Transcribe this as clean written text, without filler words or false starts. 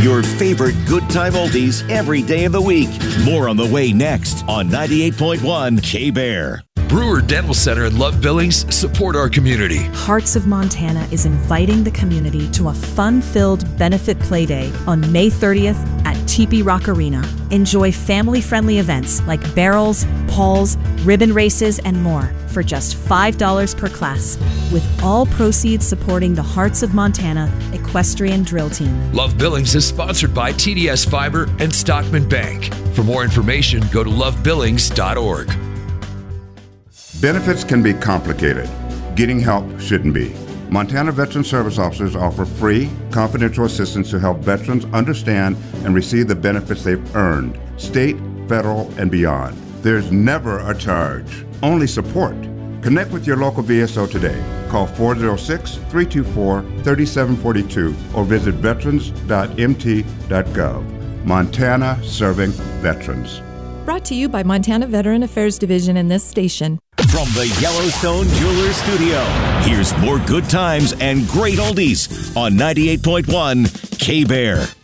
Your favorite good time oldies every day of the week. More on the way next on 98.1 K-Bear. Brewer Dental Center in Love Billings support our community. Hearts of Montana is inviting the community to a fun-filled benefit play day on May 30th at Teepee Rock Arena. Enjoy family-friendly events like barrels, pulls, ribbon races, and more for just $5 per class, with all proceeds supporting the Hearts of Montana Equestrian Drill Team. Love Billings is sponsored by TDS Fiber and Stockman Bank. For more information, go to lovebillings.org. Benefits can be complicated. Getting help shouldn't be. Montana Veteran Service Officers offer free, confidential assistance to help veterans understand and receive the benefits they've earned, state, federal, and beyond. There's never a charge, only support. Connect with your local VSO today. Call 406-324-3742 or visit veterans.mt.gov. Montana Serving Veterans. Brought to you by Montana Veteran Affairs Division and this station. From the Yellowstone Jewelers Studio, here's more good times and great oldies on 98.1 K-Bear.